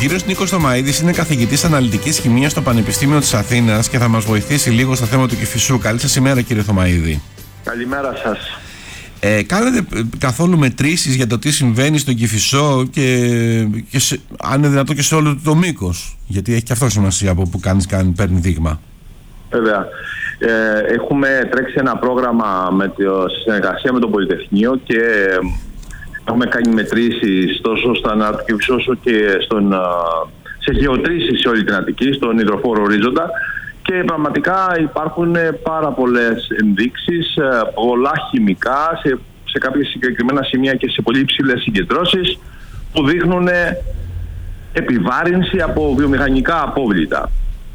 κύριος Νίκος Θωμαΐδης είναι καθηγητής αναλυτικής χημείας στο Πανεπιστήμιο της Αθήνας και θα μας βοηθήσει λίγο στα θέματα του Κηφισού. Καλή σας ημέρα, κύριε Θωμαΐδη. Καλημέρα σας. Κάνετε καθόλου μετρήσεις για το τι συμβαίνει στον Κηφισό και αν είναι δυνατό και σε όλο το μήκος? Γιατί έχει και αυτό σημασία από που παίρνει δείγμα. Βέβαια. Έχουμε τρέξει ένα πρόγραμμα σε συνεργασία με το Πολυτεχνείο και έχουμε κάνει μετρήσεις τόσο στα ανά του Κηφισού όσο και σε γεωτρήσεις σε όλη την Αττική, στον υδροφόρο ορίζοντα, και πραγματικά υπάρχουν πάρα πολλές ενδείξεις, πολλά χημικά σε κάποια συγκεκριμένα σημεία και σε πολύ υψηλές συγκεντρώσεις που δείχνουν επιβάρυνση από βιομηχανικά απόβλητα.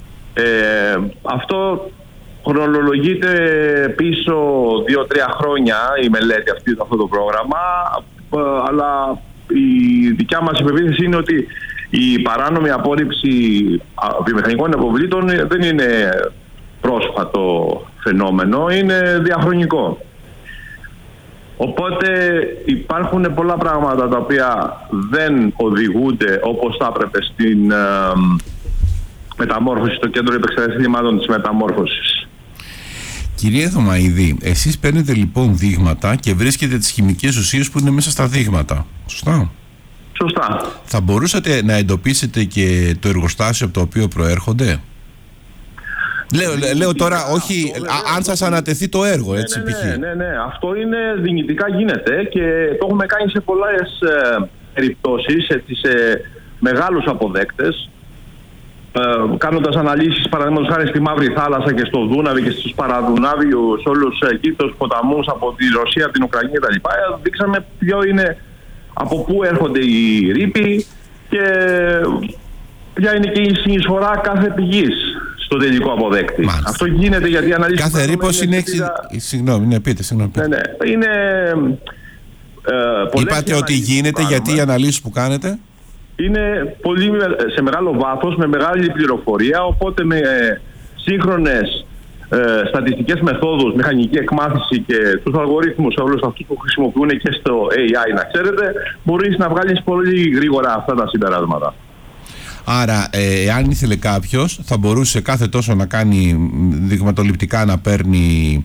Αυτό χρονολογείται πίσω 2-3 χρόνια η μελέτη αυτό το πρόγραμμα, αλλά η δικιά μας υπεποίθηση είναι ότι η παράνομη απόρριψη βιομηχανικών αποβλήτων δεν είναι πρόσφατο φαινόμενο, είναι διαχρονικό. Οπότε υπάρχουν πολλά πράγματα τα οποία δεν οδηγούνται όπως θα έπρεπε στην μεταμόρφωση, στο κέντρο επεξεργασίας της μεταμόρφωσης. Κύριε Θωμαΐδη, εσείς παίρνετε λοιπόν δείγματα και βρίσκετε τις χημικές ουσίες που είναι μέσα στα δείγματα, σωστά? Σωστά. Θα μπορούσατε να εντοπίσετε και το εργοστάσιο από το οποίο προέρχονται? Λέω τώρα, όχι, αν σας ανατεθεί το έργο, έτσι π.χ. Ναι, αυτό είναι δυνητικά, γίνεται και το έχουμε κάνει σε πολλές περιπτώσεις, σε μεγάλους αποδέκτες, κάνοντας αναλύσεις, παραδείγματος χάρη στη Μαύρη Θάλασσα και στο Δούναβι και στους παραδουνάβιους όλους εκεί τους ποταμούς από τη Ρωσία, την Ουκρανία κτλ. Δείξαμε από πού έρχονται οι ρήποι και ποια είναι και η συνεισφορά κάθε πηγής στο τελικό αποδέκτη. Μάλιστα. Αυτό γίνεται γιατί η αναλύση... Κάθε ρήπος είναι... Συγγνώμη, πείτε. Ναι. Είναι... Είπατε ότι γίνεται γιατί οι αναλύσεις που κάνετε είναι σε μεγάλο βάθος, με μεγάλη πληροφορία, οπότε με σύγχρονες στατιστικές μεθόδους, μηχανική εκμάθηση και τους αλγορίθμους όλους αυτούς που χρησιμοποιούν και στο AI, να ξέρετε, μπορείς να βγάλεις πολύ γρήγορα αυτά τα συμπεράσματα. Άρα, αν ήθελε κάποιος, θα μπορούσε κάθε τόσο να κάνει δειγματοληπτικά, να παίρνει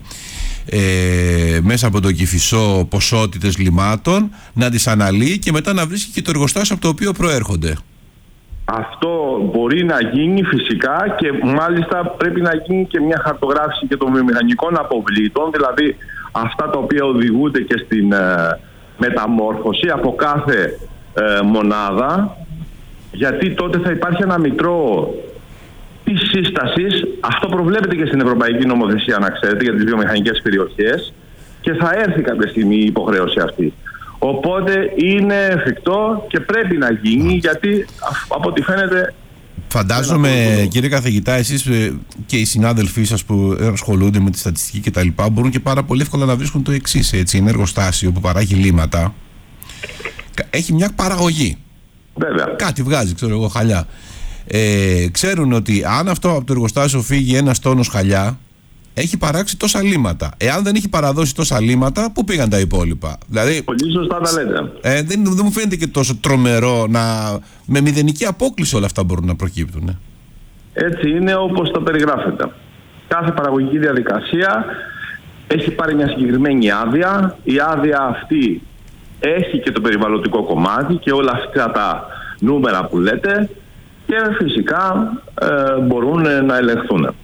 μέσα από τον Κηφισό ποσότητες λιμάτων, να τις αναλύει και μετά να βρίσκει και το εργοστάσιο από το οποίο προέρχονται. Αυτό μπορεί να γίνει φυσικά και μάλιστα πρέπει να γίνει και μια χαρτογράφηση και των βιομηχανικών αποβλήτων, δηλαδή αυτά τα οποία οδηγούνται και στην μεταμόρφωση από κάθε μονάδα, γιατί τότε θα υπάρχει ένα μητρό της σύστασης. Αυτό προβλέπεται και στην Ευρωπαϊκή Νομοθεσία, να ξέρετε, για τις βιομηχανικές περιοχές, και θα έρθει κάποια στιγμή η υποχρέωση αυτή. Οπότε είναι εφικτό και πρέπει να γίνει, γιατί από ό,τι φαίνεται... Φαντάζομαι, κύριε καθηγητά, εσείς και οι συνάδελφοί σας που ασχολούνται με τη στατιστική κτλ. Μπορούν και πάρα πολύ εύκολα να βρίσκουν το εξής, έτσι. Είναι εργοστάσιο που παράγει λίματα, έχει μια παραγωγή. Βέβαια. Κάτι βγάζει, ξέρω εγώ, χαλιά. Ξέρουν ότι αν αυτό από το εργοστάσιο φύγει 1 τόνος χαλιά, έχει παράξει τόσα λίματα. Εάν δεν έχει παραδώσει τόσα λίματα, πού πήγαν τα υπόλοιπα? Δηλαδή, πολύ σωστά τα λέτε. Δεν μου φαίνεται και τόσο τρομερό με μηδενική απόκλιση όλα αυτά μπορούν να προκύπτουν. Έτσι είναι όπως τα περιγράφετε. Κάθε παραγωγική διαδικασία έχει πάρει μια συγκεκριμένη άδεια. Η άδεια αυτή έχει και το περιβαλλοντικό κομμάτι και όλα αυτά τα νούμερα που λέτε, και φυσικά μπορούν να ελεγχθούν.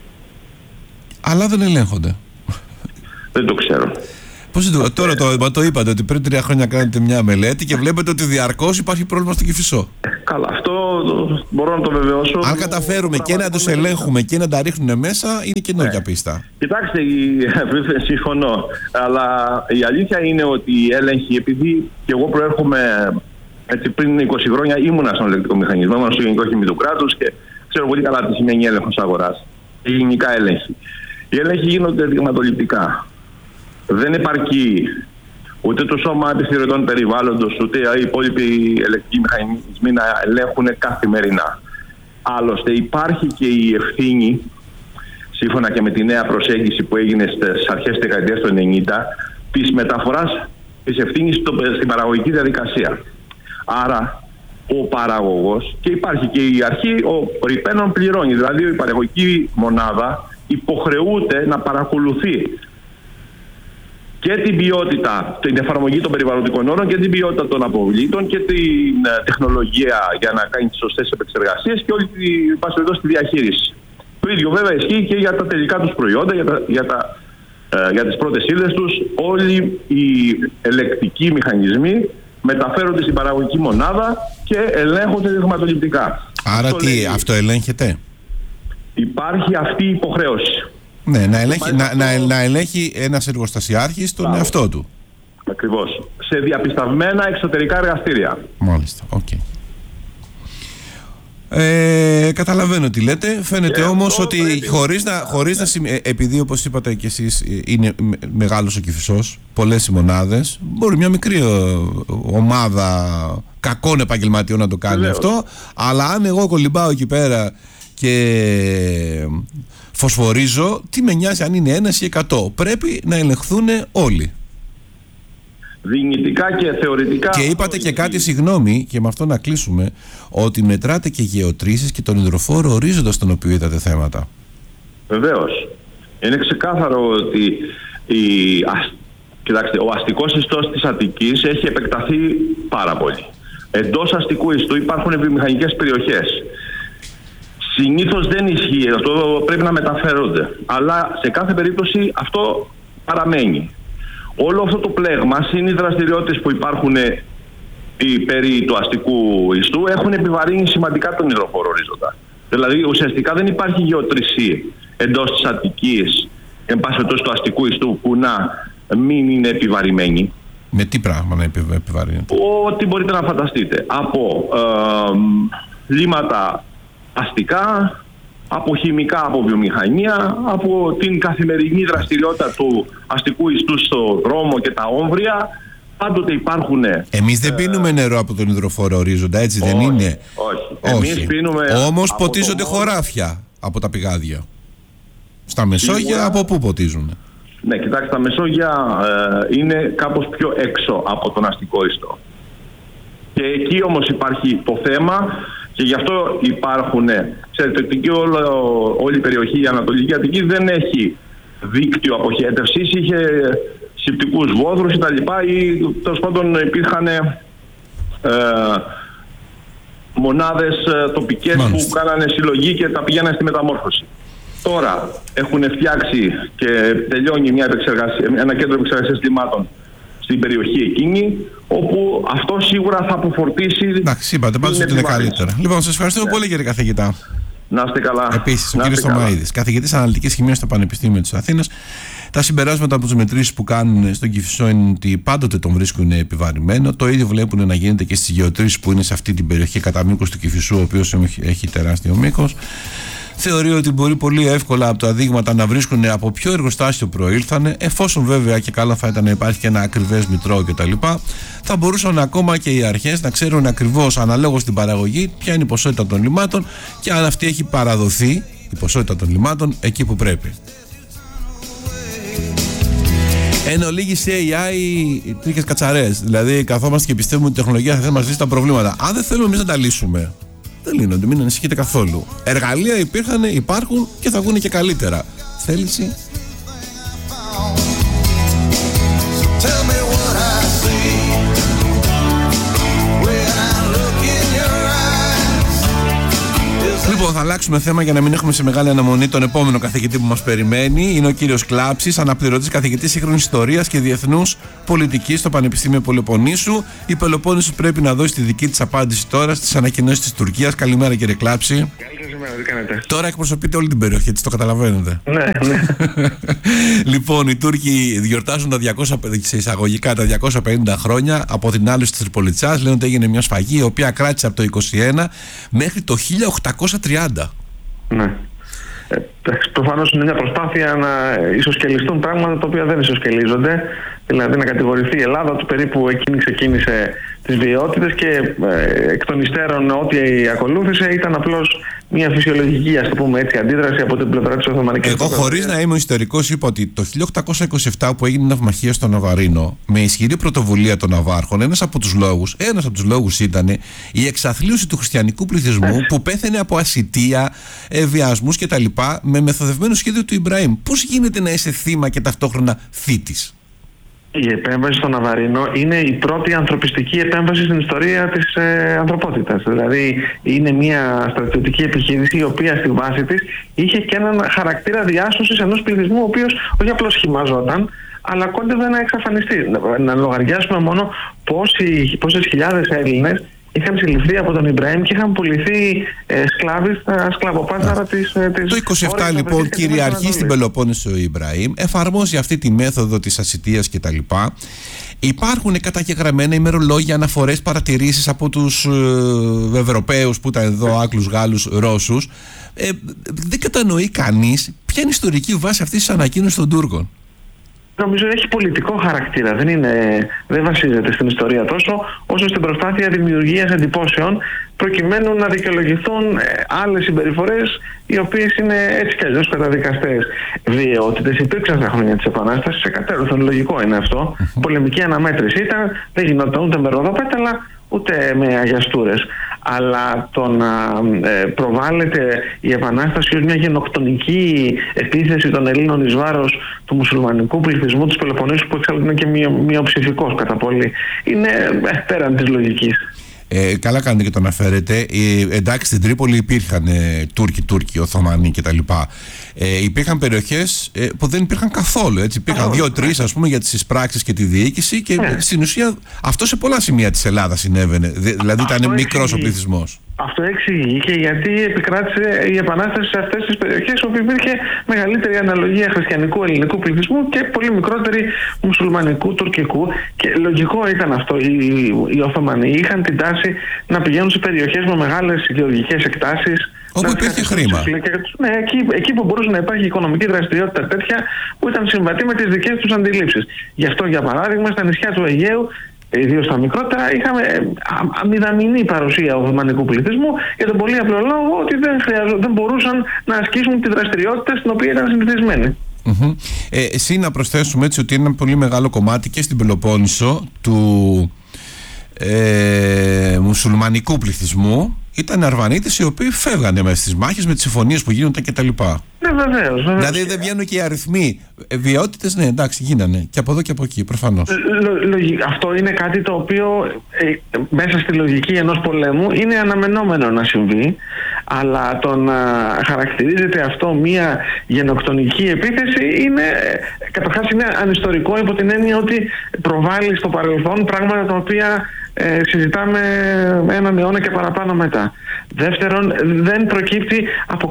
Αλλά δεν ελέγχονται. Δεν το ξέρω. Τώρα το είπατε ότι πριν 3 χρόνια κάνετε μια μελέτη και βλέπετε ότι διαρκώς υπάρχει πρόβλημα στο Κηφισό. Καλά, αυτό μπορώ να το βεβαιώσω. Αν καταφέρουμε και να τους ελέγχουμε και να τα ρίχνουν μέσα, είναι καινούργια πίστα. Κοιτάξτε, συμφωνώ. Αλλά η αλήθεια είναι ότι οι έλεγχοι, επειδή και εγώ προέρχομαι, έτσι, πριν 20 χρόνια ήμουνα στον ελεκτικό μηχανισμό, ήμουνα στο Γενικό Χημείο του Κράτους και ξέρω πολύ καλά τι σημαίνει έλεγχος αγοράς. Και γενικά έλεγχοι. Οι έλεγχοι γίνονται δειγματοληπτικά. Δεν επαρκεί ούτε το Σώμα Επιθεωρητών Περιβάλλοντος, ούτε οι υπόλοιποι ελεκτικοί μηχανισμοί να ελέγχουν καθημερινά. Άλλωστε υπάρχει και η ευθύνη, σύμφωνα και με τη νέα προσέγγιση που έγινε στις αρχές της δεκαετίας του 90, της μεταφοράς της ευθύνης στην παραγωγική διαδικασία. Άρα ο παραγωγός και υπάρχει και η αρχή ο ρηπαίνων πληρώνει. Δηλαδή η παραγωγική μονάδα υποχρεούται να παρακολουθεί και την ποιότητα, την εφαρμογή των περιβαλλοντικών όρων και την ποιότητα των αποβλήτων και την τεχνολογία για να κάνει τις σωστές επεξεργασίες και όλη τη διαχείριση. Το ίδιο βέβαια ισχύει και για τα τελικά τους προϊόντα, για τις πρώτες ύλες τους. Όλοι οι ελεκτικοί μηχανισμοί μεταφέρονται στην παραγωγική μονάδα και ελέγχονται δειγματοληπτικά. Άρα τι, αυτοελέγχεται? Υπάρχει αυτή η υποχρέωση. Ναι, να ελέγχει ένας εργοστασιάρχης τον εαυτό του. Ακριβώς. Σε διαπισταυμένα εξωτερικά εργαστήρια. Μάλιστα, οκ. Καταλαβαίνω τι λέτε. Φαίνεται όμως ότι χωρίς να επειδή όπως είπατε και εσείς είναι μεγάλος ο Κηφισός, πολλές οι μονάδες, μπορεί μια μικρή ομάδα κακών επαγγελματιών να το κάνει αυτό, αλλά αν εγώ κολυμπάω εκεί πέρα και φωσφορίζω, τι με νοιάζει αν είναι 1 ή 100? Πρέπει να ελεγχθούν όλοι. Δυνητικά και θεωρητικά. Και είπατε και κάτι, συγγνώμη, και με αυτό να κλείσουμε, ότι μετράτε και γεωτρήσεις και τον υδροφόρο ορίζοντα στον οποίο είδατε θέματα. Βεβαίως. Είναι ξεκάθαρο ότι κοιτάξτε, ο αστικός ιστός της Αττικής έχει επεκταθεί πάρα πολύ. Εντός αστικού ιστού υπάρχουν βιομηχανικές περιοχές. Συνήθως δεν ισχύει, αυτό πρέπει να μεταφέρονται. Αλλά σε κάθε περίπτωση αυτό παραμένει. Όλο αυτό το πλέγμα, είναι οι δραστηριότητες που υπάρχουν περί του αστικού ιστού, έχουν επιβαρύνει σημαντικά τον υδροφόρο ορίζοντα. Δηλαδή ουσιαστικά δεν υπάρχει γεωτρησία εντός της Αττικής, εν πάση περιπτώσει του αστικού ιστού, που να μην είναι επιβαρημένη. Με τι πράγμα να επιβαρύνεται? Ό,τι μπορείτε να φανταστείτε. Από λίματα αστικά, από χημικά, από βιομηχανία, από την καθημερινή δραστηριότητα του αστικού ιστού στο δρόμο και τα όμβρια. Πάντοτε υπάρχουν... Εμείς δεν πίνουμε νερό από τον υδροφόρο ορίζοντα, έτσι δεν είναι? Όχι. Εμείς πίνουμε... Όμως ποτίζονται χωράφια από τα πηγάδια. Στα Μεσόγεια από πού ποτίζουν? Ναι, κοιτάξτε, τα Μεσόγεια είναι κάπως πιο έξω από τον αστικό ιστό. Και εκεί όμως υπάρχει το θέμα και γι' αυτό υπάρχουν... Ξέρετε ότι όλη η περιοχή, η Ανατολική Αττική, δεν έχει δίκτυο αποχέτευσης, είχε σηπτικούς βόδρους κτλ. Ή τέλος πάντων υπήρχαν μονάδες τοπικές που κάνανε συλλογή και τα πηγαίνανε στη μεταμόρφωση. Τώρα έχουν φτιάξει και τελειώνει ένα κέντρο επεξεργασίας λιμάτων στην περιοχή εκείνη, όπου αυτό σίγουρα θα αποφορτήσει. Εντάξει, είπατε πάντως ότι είναι καλύτερα. Λοιπόν, σας ευχαριστούμε πολύ, κύριε καθηγητά. Να είστε καλά. Επίσης, ο κύριος Θωμαΐδης, καθηγητής αναλυτικής χημείας στο Πανεπιστήμιο της Αθήνας. Τα συμπεράσματα από τις μετρήσεις που κάνουν στον Κηφισό είναι ότι πάντοτε τον βρίσκουν επιβαρημένο. Το ίδιο βλέπουν να γίνεται και στις γεωτρήσεις που είναι σε αυτή την περιοχή κατά μήκος του Κηφισού, ο οποίος έχει τεράστιο μήκος. Θεωρεί ότι μπορεί πολύ εύκολα από τα δείγματα να βρίσκουν από ποιο εργοστάσιο προήλθανε, εφόσον βέβαια και καλά θα ήταν να υπάρχει και ένα ακριβές μητρό κτλ. Θα μπορούσαν ακόμα και οι αρχές να ξέρουν ακριβώς αναλόγως στην παραγωγή ποια είναι η ποσότητα των λιμάτων και αν αυτή έχει παραδοθεί η ποσότητα των λιμάτων εκεί που πρέπει. Εν ολίγης AI τρίχες κατσαρές. Δηλαδή καθόμαστε και πιστεύουμε ότι η τεχνολογία θα μας λύσει τα προβλήματα. Αν δεν θέλουμε εμείς να τα λύσουμε, δεν λύνονται, μην ανησυχείτε καθόλου. Εργαλεία υπάρχουν και θα βγουν και καλύτερα. Θέληση. Λοιπόν, θα αλλάξουμε θέμα για να μην έχουμε σε μεγάλη αναμονή τον επόμενο καθηγητή που μας περιμένει. Είναι ο κύριος Κλάψης, αναπληρωτής καθηγητής σύγχρονης ιστορίας και διεθνούς πολιτικής στο Πανεπιστήμιο Πελοποννήσου. Η Πελοπόννησος πρέπει να δώσει τη δική της απάντηση τώρα στις ανακοινώσεις της Τουρκίας. Καλημέρα, κύριε Κλάψη. Τι κάνετε? Τώρα εκπροσωπείτε όλη την περιοχή, έτσι το καταλαβαίνετε. Ναι, ναι. Λοιπόν, οι Τούρκοι γιορτάζουν τα 250 χρόνια από την άλωση της Τριπολιτσάς. Λένε ότι έγινε μια σφαγή η οποία κράτησε από το 1921 μέχρι το 1830. Ναι. Προφανώς είναι μια προσπάθεια να ισοσκελιστούν πράγματα τα οποία δεν ισοσκελίζονται. Δηλαδή να κατηγορηθεί η Ελλάδα ότι περίπου εκείνη ξεκίνησε τις βιαιότητες και εκ των υστέρων ό,τι ακολούθησε ήταν απλώς μια φυσιολογική, ας το πούμε έτσι, αντίδραση από την πλευρά της Οθωμανικής. Εγώ, χωρίς να είμαι ιστορικός, είπα ότι το 1827 που έγινε η ναυμαχία στο Ναβαρίνο, με ισχυρή πρωτοβουλία των Ναβάρχων, ένας από τους λόγους ήταν η εξαθλίωση του χριστιανικού πληθυσμού που πέθαινε από ασιτεία, βιασμούς κτλ. Με μεθοδευμένο σχέδιο του Ιμπραήμ. Πώς γίνεται να είσαι θύμα και ταυτόχρονα θύτης? Η επέμβαση στο Ναβαρίνο είναι η πρώτη ανθρωπιστική επέμβαση στην ιστορία της ανθρωπότητας. Δηλαδή είναι μια στρατιωτική επιχείρηση η οποία στη βάση της είχε και έναν χαρακτήρα διάσωσης ενός πληθυσμού ο οποίος όχι απλώς χυμαζόταν, αλλά κόντευε να εξαφανιστεί. Να λογαριάσουμε μόνο πόσες χιλιάδες Έλληνες είχαν συλληφθεί από τον Ιμπραήμ και είχαν πουληθεί σκλάβοι στα σκλαβοπάταρα της Το 27 λοιπόν κυριαρχεί στην Πελοπόννησο ο Ιμπραήμ, εφαρμόζει αυτή τη μέθοδο της ασιτείας κτλ. Υπάρχουν καταγεγραμμένα ημερολόγια, αναφορές, παρατηρήσεις από τους Ευρωπαίους που ήταν εδώ, Άγγλους, Γάλλους, Ρώσους. Δεν κατανοεί κανείς ποια είναι η ιστορική βάση αυτής της ανακοίνωσης των Τούρκων. Νομίζω έχει πολιτικό χαρακτήρα. Δεν βασίζεται στην ιστορία τόσο όσο στην προσπάθεια δημιουργίας εντυπώσεων προκειμένου να δικαιολογηθούν άλλες συμπεριφορές οι οποίες είναι έτσι κι αλλιώς καταδικαστές. Βιαιότητες υπήρξαν στα χρόνια της Επανάστασης, εκατέρωθεν, λογικό είναι αυτό. Πολεμική αναμέτρηση ήταν, δεν γινόταν ούτε με ροδοπέταλα ούτε με αγιαστούρες. Αλλά το να προβάλλεται η Επανάσταση ως μια γενοκτονική επίθεση των Ελλήνων εις βάρος του μουσουλμανικού πληθυσμού της Πελοποννήσου, που εξάλλου είναι και μειοψηφικός κατά πολύ, είναι πέραν της λογικής. Καλά κάνετε και το αναφέρετε. Εντάξει, στην Τρίπολη υπήρχαν Τούρκοι, Οθωμανοί κτλ. Υπήρχαν περιοχές που δεν υπήρχαν καθόλου. Έτσι. Υπήρχαν 2-3 ας πούμε για τις εισπράξεις και τη διοίκηση και στην ουσία αυτό σε πολλά σημεία της Ελλάδας συνέβαινε. Δηλαδή ήταν μικρός ο πληθυσμός. Αυτό εξηγεί και γιατί επικράτησε η Επανάσταση σε αυτές τις περιοχές όπου υπήρχε μεγαλύτερη αναλογία χριστιανικού ελληνικού πληθυσμού και πολύ μικρότερη μουσουλμανικού τουρκικού. Και λογικό ήταν αυτό. Οι Οθωμανοί είχαν την τάση να πηγαίνουν σε περιοχές με μεγάλες γεωργικές εκτάσεις. Όπου υπήρχε χρήμα. Ναι, εκεί που μπορούσε να υπάρχει οικονομική δραστηριότητα τέτοια που ήταν συμβατή με τις δικές τους αντιλήψεις. Γι' αυτό, για παράδειγμα, στα νησιά του Αιγαίου, ιδίως τα μικρότερα, είχαμε αμηδαμινή παρουσία οθωμανικού πληθυσμού για τον πολύ απλό λόγο ότι δεν μπορούσαν να ασκήσουν τη δραστηριότητα στην οποία ήταν συνηθισμένοι. Εσύ να προσθέσουμε έτσι ότι είναι ένα πολύ μεγάλο κομμάτι και στην Πελοπόννησο του μουσουλμανικού πληθυσμού ήταν Αρβανίτες οι οποίοι φεύγανε μέσα στις μάχες με τις συμφωνίες που γίνονταν κτλ. Ναι, βεβαίως. Δηλαδή δεν βγαίνουν και οι αριθμοί. Βιαιότητες, ναι, εντάξει, γίνανε και από εδώ και από εκεί, προφανώς. Αυτό είναι κάτι το οποίο μέσα στη λογική ενός πολέμου είναι αναμενόμενο να συμβεί, αλλά το να χαρακτηρίζεται αυτό μια γενοκτονική επίθεση είναι, καταρχάς, είναι ανιστορικό υπό την έννοια ότι προβάλλει στο παρελθόν πράγματα τα οποία συζητάμε έναν αιώνα και παραπάνω μετά. Δεύτερον, δεν προκύπτει από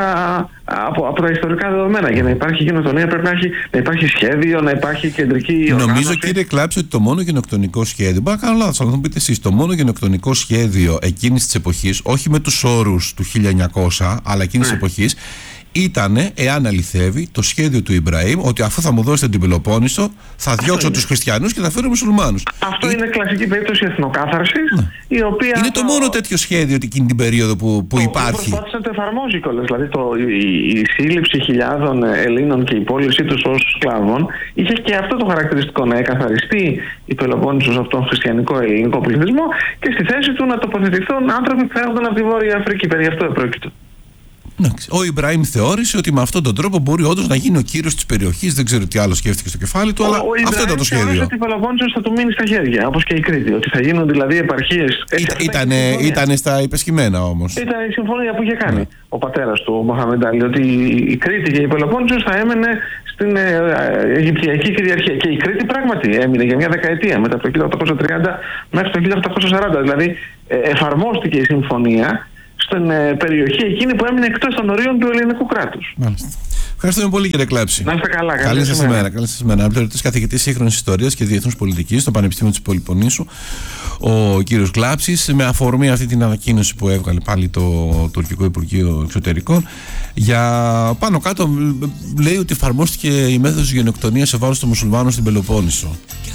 από τα ιστορικά δεδομένα. Για να υπάρχει γενοκτονία πρέπει να υπάρχει σχέδιο, να υπάρχει κεντρική οργάνωση. Νομίζω, κύριε Κλάψη, ότι το μόνο γενοκτονικό σχέδιο, μπορεί να κάνω λάθος, αλλά θα μου πείτε εσείς, το μόνο γενοκτονικό σχέδιο εκείνης της εποχής, όχι με τους όρους του 1900, αλλά εκείνης της εποχής, ήτανε, εάν αληθεύει, το σχέδιο του Ιμπραήμ ότι αφού θα μου δώσετε την Πελοπόννησο θα διώξω τους χριστιανούς και θα φέρω μουσουλμάνους. Αυτό είναι κλασική περίπτωση εθνοκάθαρσης, η οποία... Είναι το μόνο τέτοιο σχέδιο εκείνη την περίοδο που υπάρχει. Προσπάθησε να το εφαρμόζει κιόλας. Δηλαδή η σύλληψη χιλιάδων Ελλήνων και η πώλησή τους ως σκλάβων είχε και αυτό το χαρακτηριστικό, να εκαθαριστεί η Πελοπόννησος από τον χριστιανικό ελληνικό πληθυσμό και στη θέση του να τοποθετηθούν άνθρωποι που έρχονταν από τη Βόρεια Αφρική. Περί αυτό επρόκειτο. Ο Ιμπραήμ θεώρησε ότι με αυτόν τον τρόπο μπορεί όντως να γίνει ο κύριος της περιοχής. Δεν ξέρω τι άλλο σκέφτηκε στο κεφάλι του, αλλά αυτό ήταν το σχέδιο. Θεώρησε ότι η Πελοπόννησος θα του μείνει στα χέρια, όπως και η Κρήτη. Ότι θα γίνουν δηλαδή επαρχίες. Ήταν στα υπεσχημένα όμως. Ήταν η συμφωνία που είχε κάνει ο πατέρας του, ο Μοχαμεντ Άλι, ότι η Κρήτη και η Πελοπόννησος θα έμενε στην Αιγυπτιακή κυριαρχία. Και η Κρήτη πράγματι έμεινε για μια δεκαετία, μετά το 1830 μέχρι το 1840. Δηλαδή εφαρμόστηκε η συμφωνία στην περιοχή εκείνη που έμεινε εκτός των ορίων του ελληνικού κράτους. Μάλιστα. Ευχαριστούμε πολύ, κύριε Κλάψη. Να είστε καλά. Καλή σας ημέρα. Αναπληρωτής καθηγητής σύγχρονης ιστορίας και διεθνούς πολιτικής στο Πανεπιστήμιο της Πελοποννήσου, ο κύριος Κλάψης, με αφορμή αυτή την ανακοίνωση που έβγαλε πάλι το τουρκικό Υπουργείο Εξωτερικών. Για πάνω κάτω λέει ότι εφαρμόστηκε η μέθοδος γενοκτονίας σε βάρος των μουσουλμάνων στην Πελοπόννησο.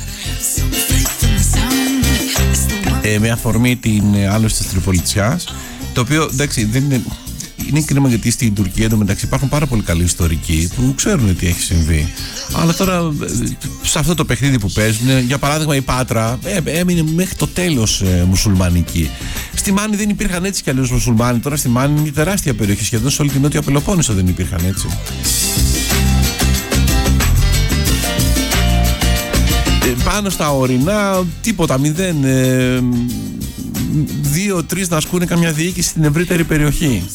Με αφορμή την άλωση της Τριπολιτσιάς, το οποίο εντάξει δεν είναι κρίμα, γιατί στην Τουρκία εντωμεταξύ υπάρχουν πάρα πολύ καλοί ιστορικοί που ξέρουν τι έχει συμβεί. Αλλά τώρα σε αυτό το παιχνίδι που παίζουν, για παράδειγμα η Πάτρα έμεινε μέχρι το τέλος μουσουλμανική. Στη Μάνη δεν υπήρχαν έτσι κι αλλιώς μουσουλμάνοι. Τώρα στη Μάνη είναι μια τεράστια περιοχή, σχεδόν σε όλη την Νότια Πελοπόννησο δεν υπήρχαν έτσι. Πάνω στα ορεινά τίποτα, 2-3 να ασκούν καμιά διοίκηση στην ευρύτερη περιοχή.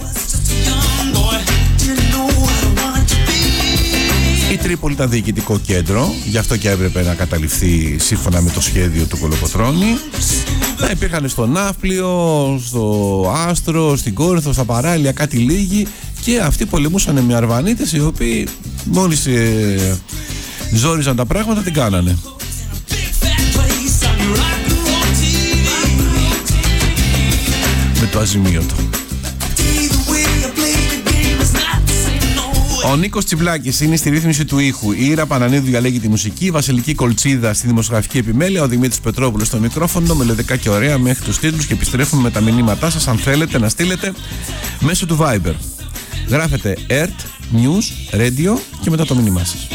Η Τρίπολη ήταν διοικητικό κέντρο, γι' αυτό και έπρεπε να καταληφθεί σύμφωνα με το σχέδιο του Κολοκοτρώνη. Υπήρχαν στο Ναύπλιο, στο Άστρο, στην Κόρινθο, στα παράλια κάτι λίγοι, και αυτοί πολεμούσαν με Αρβανίτες οι οποίοι μόλις ζόριζαν τα πράγματα την κάνανε. Με το αζημίωτο. Ο Νίκος Τσιβλάκης είναι στη ρύθμιση του ήχου. Η Ήρα Πανανίδου διαλέγει τη μουσική. Η Βασιλική Κολτσίδα στη δημοσιογραφική επιμέλεια. Ο Δημήτρης Πετρόπουλος στο μικρόφωνο. Μελωδικά και ωραία μέχρι τους τίτλους. Και επιστρέφουμε με τα μηνύματά σας. Αν θέλετε να στείλετε μέσω του Viber. Γράφετε ERT News Radio και μετά το μήνυμά σας.